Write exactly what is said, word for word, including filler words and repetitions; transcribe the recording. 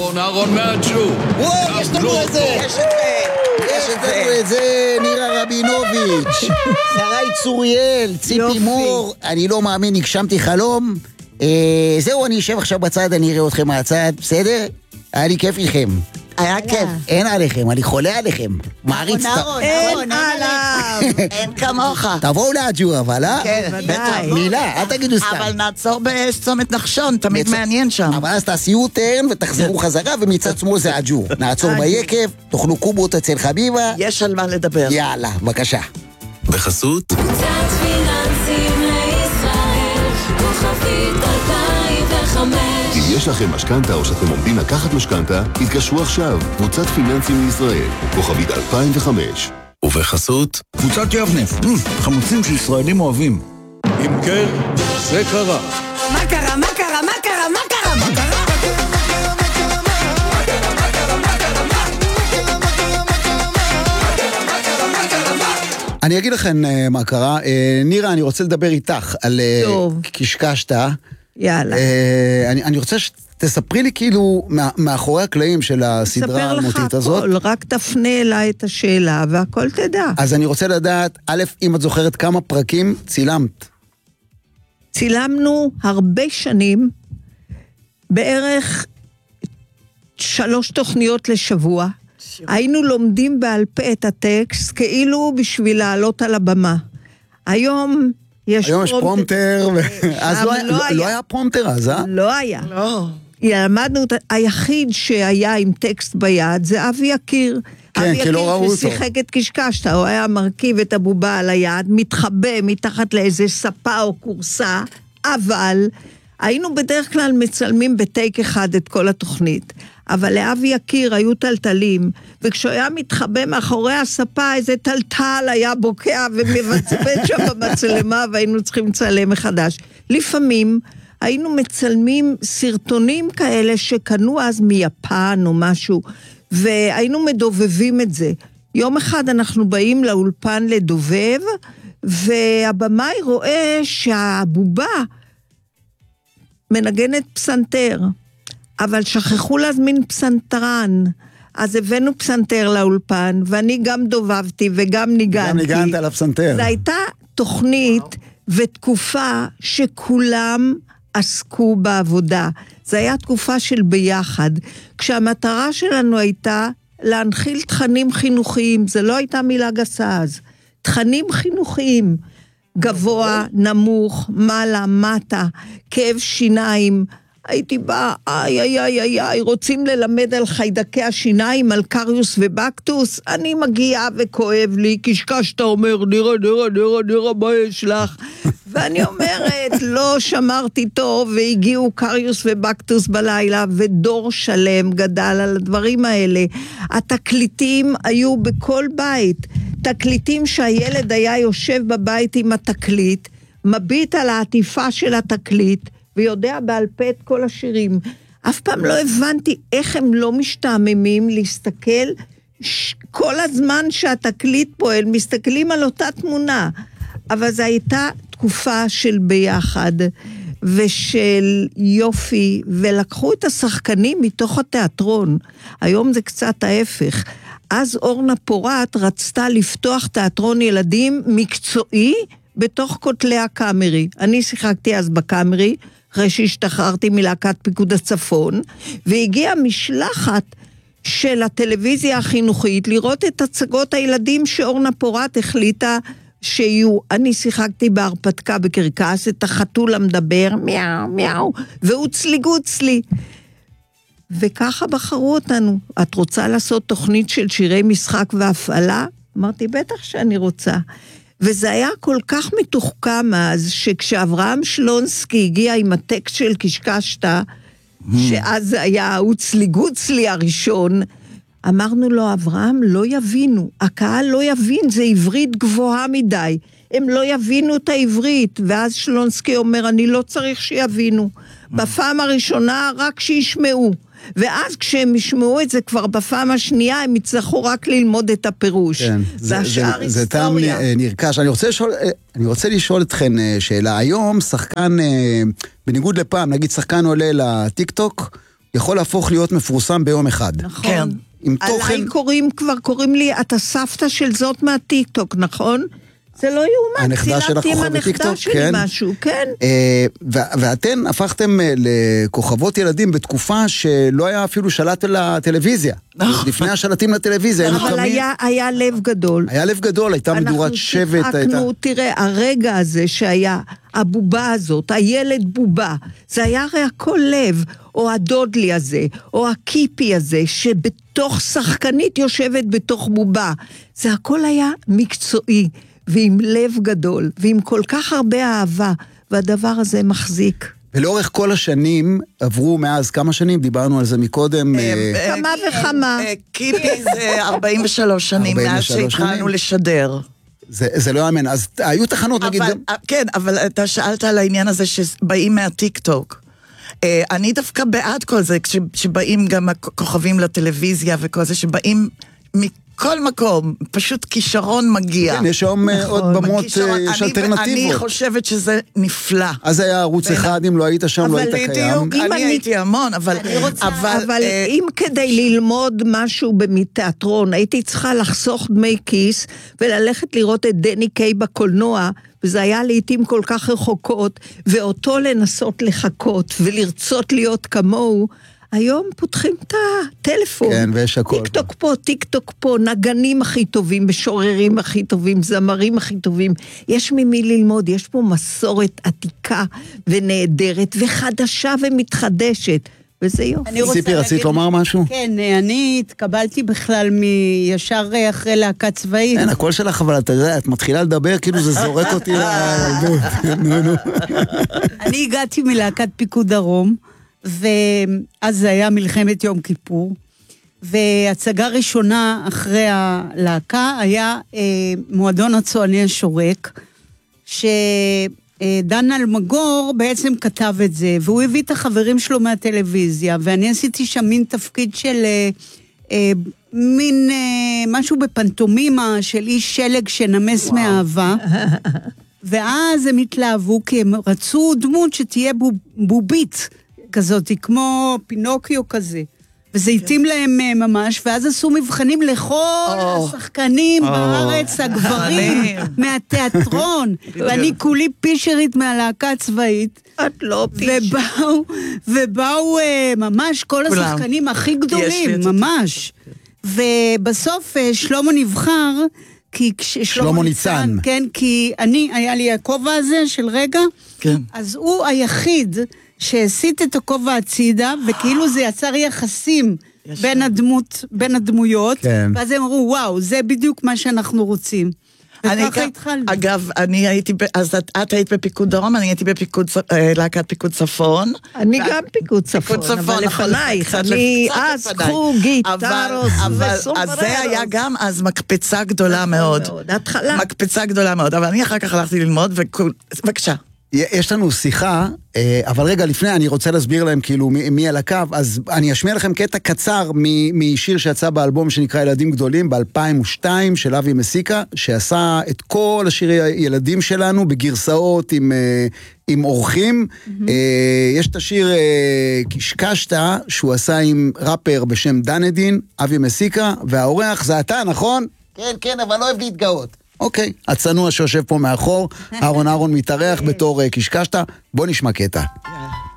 אהרון, אהרון מהג'ו. וואו, יש לנו את זה. יש את זה. יש לנו את זה, נירה רבינוביץ', שרי צוריאל, ציפי מור. אני לא מאמין, הגשמתי חלום. זהו, אני אשב עכשיו בצד, אני אראה אתכם מהצד, בסדר? היה לי כיף איתכם. היה כיף. אין עליכם, אני חולה עליכם. מעריץ. אין עליו. אין כמוך. תבואו לאג'ו, אבל, אה? כן, בטח. מילה, אל תגידו סתם. אבל נעצור בצומת נחשון, תמיד מעניין שם. אבל אז תעשיו טרן ותחזרו חזרה, ומצד שמאל זה אג'ו. נעצור ביקב, תאכלו קובות אצל חביבה. יש על מה לדבר. יאללה, בבקשה. בחסות קבוצת פיננסים לישראל, כוכבית אלפיים וחמש. אם יש לכם משכנתה או שאתם עומדים לקחת משכנתה, התקשרו עכשיו. קבוצת פיננסים לישראל, כוכבית אלפיים וחמש. ובחסות קבוצת יבנה, חמוצים שישראלים אוהבים. אם כן, זה קרה. מה קרה? מה קרה? מה קרה? מה קרה? מה קרה? אני אגיד לכם מה קרה. נירה, אני רוצה לדבר איתך על קשקשת. יאללה. אני, אני רוצה שתספרי לי כאילו מאחורי הקלעים של הסדרה האלמותית הזאת. ספר לך הכל, רק תפנה אליי את השאלה והכל תדע. אז אני רוצה לדעת, א', אם את זוכרת כמה פרקים צילמת. צילמנו הרבה שנים, בערך שלוש תוכניות לשבוע. היינו לומדים בעל פה את הטקסט, כאילו בשביל לעלות על הבמה. היום יש היום יש פרומטר, אז לא היה פרומטר אז, אה? לא היה. לא. למדנו, היחיד שהיה עם טקסט ביד זה אבי יקיר. כן, כי לא ראו אותו. ששיחק את קשקשת, הוא היה מרכיב את הבובה על היד, מתחבא מתחת לאיזה ספה או קורסה, אבל היינו בדרך כלל מצלמים בטייק אחד את כל התוכנית. אבל לאבי יקיר היו טלטלים, וכשהוא היה מתחבא מאחורי הספה, איזה טלטל היה בוקע ומבצבט שם במצלמה, והיינו צריכים לצלם מחדש. לפעמים היינו מצלמים סרטונים כאלה שקנו אז מיפן או משהו, והיינו מדובבים את זה. יום אחד אנחנו באים לאולפן לדובב, והבמאי רואה שהבובה מנגנת פסנתר, אבל שכחו להזמין פסנתרן, אז הבאנו פסנתר לאולפן, ואני גם דובבתי וגם ניגנתי. גם ניגנת על הפסנתר. זו הייתה תוכנית ותקופה שכולם עסקו בעבודה. זו הייתה תקופה של ביחד, כשהמטרה שלנו הייתה להנחיל תכנים חינוכיים, זה לא הייתה מילה גסה אז, תכנים חינוכיים, גבוה, נמוך, מעלה, מטה, כאב שיניים, הייתי באה, איי, איי, איי, איי, איי, רוצים ללמד על חיידקי השיניים, על קריוס ובקטוס, אני מגיעה וכואב לי, קשקשת אומר, נירה, נירה, נירה, נירה, מה יש לך? ואני אומרת, לא שמרתי טוב, והגיעו קריוס ובקטוס בלילה, ודור שלם גדל על הדברים האלה. התקליטים היו בכל בית, תקליטים שהילד היה יושב בבית עם התקליט, מביט על העטיפה של התקליט, ויודע בעל פה את כל השירים. אף פעם לא הבנתי איך הם לא משתעממים להסתכל, ש... כל הזמן שהתקליט פועל, מסתכלים על אותה תמונה. אבל זו הייתה תקופה של ביחד, ושל יופי, ולקחו את השחקנים מתוך התיאטרון. היום זה קצת ההפך. אז אורנה פורט רצתה לפתוח תיאטרון ילדים מקצועי, בתוך כותלי הקאמרי. אני שיחקתי אז בקאמרי, אחרי שהשתחררתי מלהקת פיקוד הצפון, והגיעה משלחת של הטלוויזיה החינוכית, לראות את הצגות הילדים שאורנה פורט החליטה שיהיו. אני שיחקתי בהרפתקה בקרקס, את החתול המדבר, מיאו, מיאו, והוצלי גוצלי. וככה בחרו אותנו. את רוצה לעשות תוכנית של שירי משחק והפעלה? אמרתי, בטח שאני רוצה. וזה היה כל כך מתוחכם אז, שכשאברהם שלונסקי הגיע עם הטקסט של קשקשת, שאז זה היה הוצלי גוצלי הראשון, אמרנו לו, אברהם, לא יבינו, הקהל לא יבין, זה עברית גבוהה מדי, הם לא יבינו את העברית, ואז שלונסקי אומר, אני לא צריך שיבינו, בפעם הראשונה רק שישמעו, ואז כשהם ישמעו את זה כבר בפעם השנייה, הם יצטרכו רק ללמוד את הפירוש. כן, זה, זה, זה טעם נרכש. אני רוצה לשאול, אני רוצה לשאול אתכן שאלה. היום שחקן, בניגוד לפעם, נגיד שחקן עולה לטיק טוק, יכול להפוך להיות מפורסם ביום אחד. נכון. כן. עם תוכן... עליי קוראים, כבר קוראים לי, אתה סבתא של זאת מהטיקטוק, נכון? זה לא יאומן. הנכדה שלך כוכב בטיקטוק? הנכדה שלי כן. משהו, כן. אה, ו- ואתן הפכתם אה, לכוכבות ילדים בתקופה שלא היה אפילו שלט לטלוויזיה. לפני השלטים לטלוויזיה. היינו אבל קמים- היה, היה לב גדול. היה לב גדול, הייתה מדורת שבט. אנחנו הייתה... שיחקנו, תראה, הרגע הזה שהיה, הבובה הזאת, הילד בובה, זה היה הרי הכל לב, או הדודלי הזה, או הקיפי הזה, שבתוך שחקנית יושבת בתוך בובה. זה הכל היה מקצועי, ועם לב גדול, ועם כל כך הרבה אהבה, והדבר הזה מחזיק. ולאורך כל השנים, עברו מאז כמה שנים, דיברנו על זה מקודם. כמה וכמה. קיפי זה ארבעים ושלוש שנים ארבעים מאז ושלוש שהתחלנו שנים. לשדר. זה, זה לא יאמן. אז היו תחנות, נגיד... אבל, גם... כן, אבל אתה שאלת על העניין הזה שבאים מהטיקטוק. אני דווקא בעד כל זה, כשבאים גם הכוכבים לטלוויזיה וכל זה, שבאים מכל מקום, פשוט כישרון מגיע. כן, יש היום עוד במות, יש אלטרנטיבות. אני חושבת שזה נפלא. אז היה ערוץ אחד, אם לא היית שם, לא היית קיים. בדיוק, אני הייתי המון, אבל... אבל אם כדי ללמוד משהו מתיאטרון, הייתי צריכה לחסוך דמי כיס, וללכת לראות את דני קיי בקולנוע, וזה היה לעתים כל כך רחוקות, ואותו לנסות לחכות, ולרצות להיות כמוהו, היום פותחים את הטלפון. כן, ויש הכל. טיק טוק פה, טיק טוק פה, נגנים הכי טובים, משוררים הכי טובים, זמרים הכי טובים. יש ממי ללמוד, יש פה מסורת עתיקה ונהדרת, וחדשה ומתחדשת. וזה יופי. ציפי, רצית לומר משהו? כן, אני התקבלתי בכלל מישר אחרי להקה צבאית. אין, הקול שלך, אבל אתה יודע, את מתחילה לדבר, כאילו זה זורק אותי לילדות. נו, נו. אני הגעתי מלהקת פיקוד דרום, ואז זה היה מלחמת יום כיפור, והצגה ראשונה אחרי הלהקה היה אה, מועדון הצועני השורק, שדן אלמגור בעצם כתב את זה, והוא הביא את החברים שלו מהטלוויזיה, ואני עשיתי שם מין תפקיד של אה, אה, מין אה, משהו בפנטומימה של איש שלג שנמס וואו. מאהבה, ואז הם התלהבו כי הם רצו דמות שתהיה בוב, בובית, כזאת, כמו פינוקיו כזה. וזה התאים להם ממש, ואז עשו מבחנים לכל השחקנים בארץ, הגברים, מהתיאטרון, ואני כולי פישרית מהלהקה הצבאית. את לא פישרית. ובאו ממש כל השחקנים הכי גדולים, ממש. ובסוף שלמה נבחר, כי שלמה ניצן. כן, כי אני, היה לי הכובע הזה של רגע, אז הוא היחיד שהסיט את הכובע הצידה, וכאילו זה יצר יחסים בין הדמות, בין הדמויות, כן. ואז הם אמרו, וואו, זה בדיוק מה שאנחנו רוצים. וככה התחלנו. אגב, אני הייתי, אז את, את היית בפיקוד דרום, אני הייתי בפיקוד, להקת פיקוד צפון. אני גם פיקוד צפון, אבל לפנייך, אני אז קחו גיטרות וסום אז זה היה גם אז מקפצה גדולה מאוד. התחלה. מקפצה גדולה מאוד, אבל אני אחר כך הלכתי ללמוד, ובבקשה. יש לנו שיחה, אבל רגע לפני אני רוצה להסביר להם כאילו מי על הקו, אז אני אשמיע לכם קטע קצר משיר שיצא באלבום שנקרא ילדים גדולים ב-אלפיים ושתיים של אבי מסיקה, שעשה את כל השירי הילדים שלנו בגרסאות עם, עם אורחים. Mm-hmm. יש את השיר קשקשת שהוא עשה עם ראפר בשם דנדין, אבי מסיקה, והאורח זה אתה, נכון? כן, כן, אבל לא אוהב להתגאות. אוקיי, הצנוע שיושב פה מאחור, אהרון אהרון מתארח בתור קשקשת, בוא נשמע קטע.